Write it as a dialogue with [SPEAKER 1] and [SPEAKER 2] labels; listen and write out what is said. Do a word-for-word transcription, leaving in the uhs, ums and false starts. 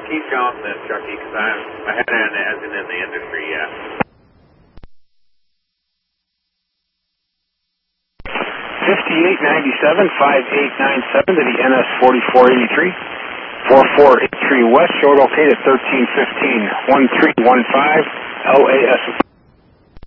[SPEAKER 1] keep going then, Chucky, because I'm ahead and as in in the industry, yeah.
[SPEAKER 2] fifty-eight ninety-seven, five eight nine seven to the N S forty-four eighty-three. four four eight three West, short okay to thirteen fifteen, one three one five, L A S.